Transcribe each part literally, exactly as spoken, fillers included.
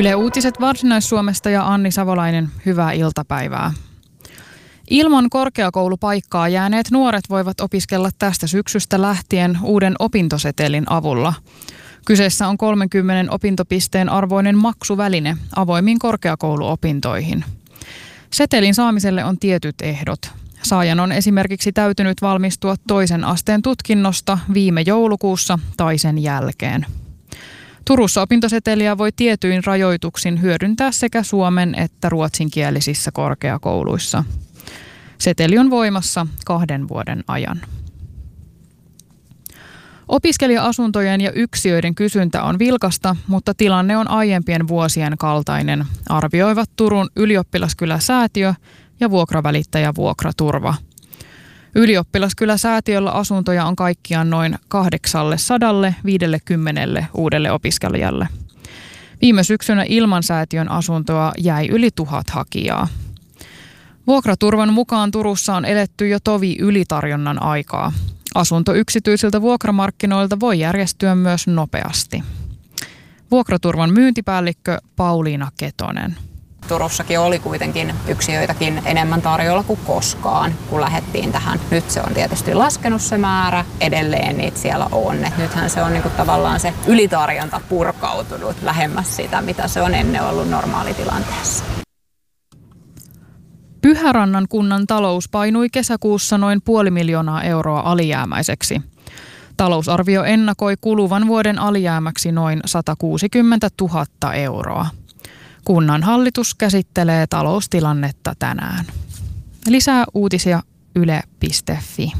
Yle Uutiset Varsinais-Suomesta ja Anni Savolainen, hyvää iltapäivää. Ilman korkeakoulupaikkaa jääneet nuoret voivat opiskella tästä syksystä lähtien uuden opintosetelin avulla. Kyseessä on kolmenkymmenen opintopisteen arvoinen maksuväline avoimiin korkeakouluopintoihin. Setelin saamiselle on tietyt ehdot. Saajan on esimerkiksi täytynyt valmistua toisen asteen tutkinnosta viime joulukuussa tai sen jälkeen. Turussa opintoseteliä voi tietyin rajoituksin hyödyntää sekä suomen- että ruotsinkielisissä korkeakouluissa. Seteli on voimassa kahden vuoden ajan. Opiskelija-asuntojen ja yksiöiden kysyntä on vilkasta, mutta tilanne on aiempien vuosien kaltainen, arvioivat Turun Ylioppilaskyläsäätiö ja vuokravälittäjä Vuokraturva. Ylioppilaskyläsäätiöllä asuntoja on kaikkiaan noin kahdeksansataa viisikymmentä uudelle opiskelijalle. Viime syksynä ilman säätiön asuntoa jäi yli tuhat hakijaa. Vuokraturvan mukaan Turussa on eletty jo tovi ylitarjonnan aikaa. Asunto yksityisiltä vuokramarkkinoilta voi järjestyä myös nopeasti. Vuokraturvan myyntipäällikkö Pauliina Ketonen. Turussakin oli kuitenkin yksiöitäkin enemmän tarjolla kuin koskaan, kun lähdettiin tähän. Nyt se on tietysti laskenut se määrä, edelleen niitä siellä on. Et nythän se on niinku tavallaan se ylitarjonta purkautunut lähemmäs sitä, mitä se on ennen ollut normaalitilanteessa. Pyhärannan kunnan talous painui kesäkuussa noin puoli miljoonaa euroa alijäämäiseksi. Talousarvio ennakoi kuluvan vuoden alijäämäksi noin sata kuusikymmentätuhatta euroa. Kunnan hallitus käsittelee taloustilannetta tänään. Lisää uutisia yle piste fi.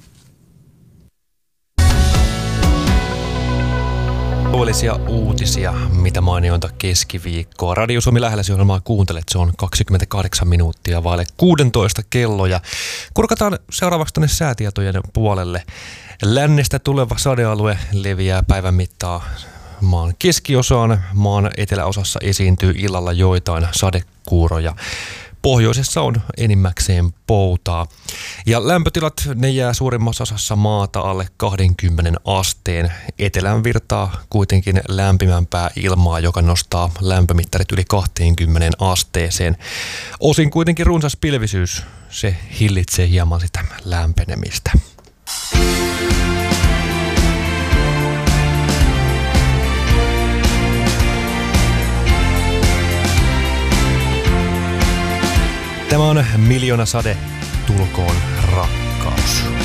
Alueellisia uutisia, mitä mainiointa keskiviikkoa. Radio Suomi lähelläsi ohjelmaa kuuntelet, se on kaksikymmentäkahdeksan minuuttia vaille kuusitoista kello. Ja kurkataan seuraavaksi tuonne säätietojen puolelle. Lännestä tuleva sadealue leviää päivän mittaan maan keskiosaan. Maan eteläosassa esiintyy illalla joitain sadekuuroja. Pohjoisessa on enimmäkseen poutaa. Ja lämpötilat, ne jää suurimmassa osassa maata alle kaksikymmentä asteen. Etelän virtaa kuitenkin lämpimämpää ilmaa, joka nostaa lämpömittarit yli kaksikymmentä asteeseen. Osin kuitenkin runsas pilvisyys, se hillitsee hieman sitä lämpenemistä. Tämä on Miljoona sade, tulkoon rakkaus.